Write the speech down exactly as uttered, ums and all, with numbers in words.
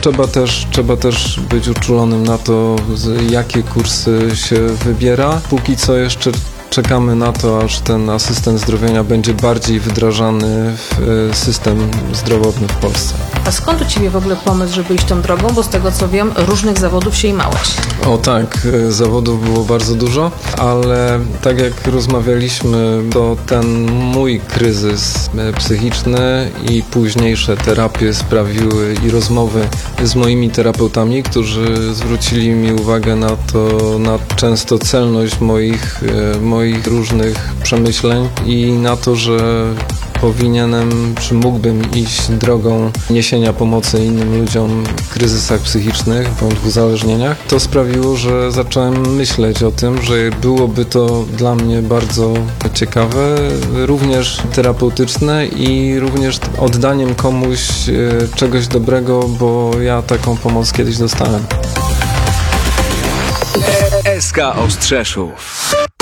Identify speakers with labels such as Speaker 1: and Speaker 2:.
Speaker 1: trzeba też, trzeba też być uczulonym na to, z- jakie kursy się wybiera. Póki co jeszcze czekamy na to, aż ten asystent zdrowienia będzie bardziej wdrażany w e, system zdrowotny w Polsce.
Speaker 2: A skąd u Ciebie w ogóle pomysł, żeby iść tą drogą? Bo z tego co wiem, różnych zawodów się imałeś.
Speaker 1: O tak, e, zawodów było bardzo dużo, ale tak jak rozmawialiśmy, to ten mój kryzys e, psychiczny i późniejsze terapie sprawiły i rozmowy z moimi terapeutami, którzy zwrócili mi uwagę na to, na często celność moich, e, moich różnych przemyśleń i na to, że powinienem, czy mógłbym iść drogą niesienia pomocy innym ludziom w kryzysach psychicznych bądź w uzależnieniach. To sprawiło, że zacząłem myśleć o tym, że byłoby to dla mnie bardzo ciekawe, również terapeutyczne i również oddaniem komuś e, czegoś dobrego, bo ja taką pomoc kiedyś dostałem.
Speaker 3: S K Ostrzeszów.